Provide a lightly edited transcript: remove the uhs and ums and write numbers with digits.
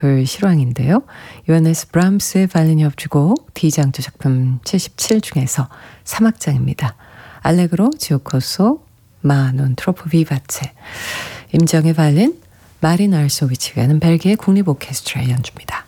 실황인데요. 요하네스 브람스의 바이올린 협주곡 D장조 작품 77 중에서 3악장입니다. 알레그로, 지오코소, 마 논 트로포 비바체. 임정의 바이올린, 마린 알소비치가 하는 벨기에 국립 오케스트라의 연주입니다.